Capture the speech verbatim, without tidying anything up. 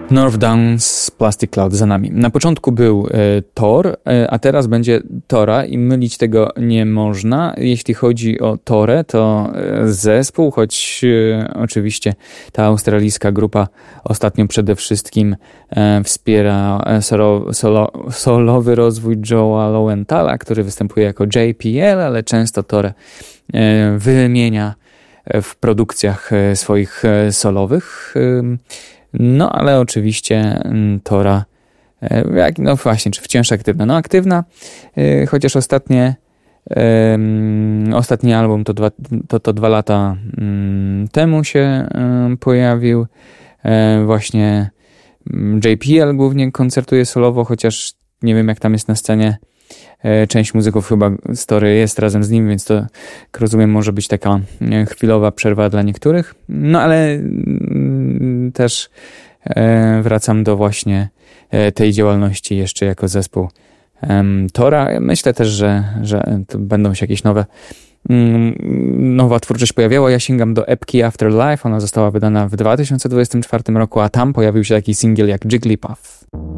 North Downs, Plastic Cloud za nami. Na początku był e, Thor, e, a teraz będzie Tora i mylić tego nie można. Jeśli chodzi o Torę, to e, zespół, choć e, oczywiście ta australijska grupa ostatnio przede wszystkim e, wspiera e, solo, solo, solowy rozwój Joe'a Lowenthala, który występuje jako J P L, ale często Torę e, wymienia w produkcjach e, swoich e, solowych. E, No, ale oczywiście Tora, jak, no właśnie, czy wciąż aktywna? No aktywna, chociaż ostatnie, um, ostatni album to dwa, to, to dwa lata um, temu się um, pojawił. Um, właśnie J P L głównie koncertuje solowo, chociaż nie wiem jak tam jest na scenie. Część muzyków chyba z Tory jest razem z nim, więc to, jak rozumiem, może być taka chwilowa przerwa dla niektórych. No ale mm, też e, wracam do właśnie e, tej działalności jeszcze jako zespół um, Tora. Myślę też, że, że to będą się jakieś nowe mm, nowa twórczość pojawiała. Ja sięgam do epki Afterlife. Ona została wydana w dwa tysiące dwudziestym czwartym roku, a tam pojawił się taki singiel jak Jigglypuff.